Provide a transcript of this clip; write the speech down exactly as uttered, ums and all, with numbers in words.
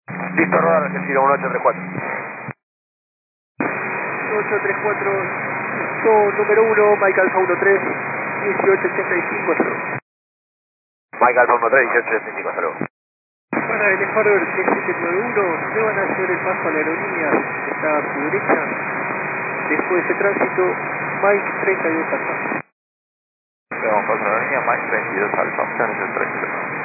Listo, rodar Argentina, uno ocho tres cuatro. ocho tres cuatro, listo, número uno, Mike Alfa uno tres, dieciocho ochenta y cinco, hasta luego. Mike Alfa uno tres, dieciocho ochenta y cinco, hasta luego. Para el Explorer tres siete nueve uno, le van a hacer el paso a la aerolínea, que está a su derecha. Después de tránsito, Mike treinta y dos Alfa. Le vamos a pasar la línea Mike veintidós Alfa, opciones del tránsito.